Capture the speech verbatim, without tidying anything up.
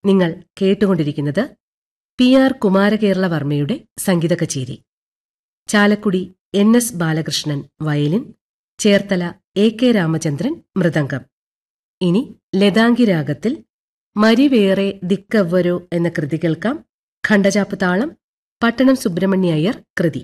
നിങ്ങൾ കേട്ടുകൊണ്ടിരിക്കുന്നത് P R കുമാരകേരളവർമ്മയുടെ സംഗീത കച്ചേരി. Chalakudy N S Balakrishnan violin, Cherthala A K Ramachandran mridangam. ഇനി ലതാംഗി രാഗത്തിൽ മരിവേറെ ദിക്കവ്വരോ എന്ന കൃതി കേൾക്കാം. ഖണ്ഡചാപ്പ് താളം പട്ടണം സുബ്രഹ്മണ്യ അയ്യർ കൃതി.